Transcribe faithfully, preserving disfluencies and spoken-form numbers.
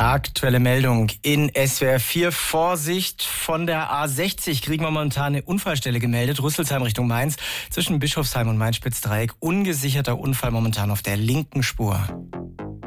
Aktuelle Meldung in S W R vier. Vorsicht, von der A sechzig kriegen wir momentan eine Unfallstelle gemeldet. Rüsselsheim Richtung Mainz. Zwischen Bischofsheim und Mainz-Spitzdreieck. Ungesicherter Unfall momentan auf der linken Spur.